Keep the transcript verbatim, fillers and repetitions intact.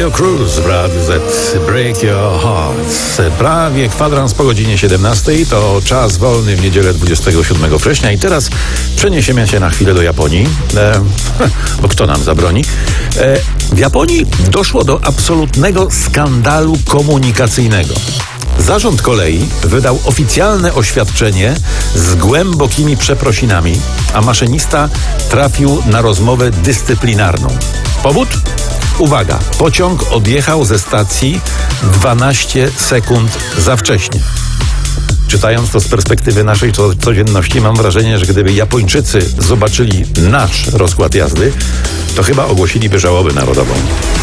Taio Cruz w Radiu Z. Break Your Heart. Prawie kwadrans po godzinie siedemnastej. To czas wolny w niedzielę dwudziestego siódmego września. I teraz przeniesiemy się na chwilę do Japonii, e, bo kto nam zabroni. E, w Japonii doszło do absolutnego skandalu komunikacyjnego. Zarząd kolei wydał oficjalne oświadczenie z głębokimi przeprosinami, a maszynista trafił na rozmowę dyscyplinarną. Powód? Uwaga, pociąg odjechał ze stacji dwanaście sekund za wcześnie. Czytając to z perspektywy naszej codzienności, mam wrażenie, że gdyby Japończycy zobaczyli nasz rozkład jazdy, to chyba ogłosiliby żałobę narodową.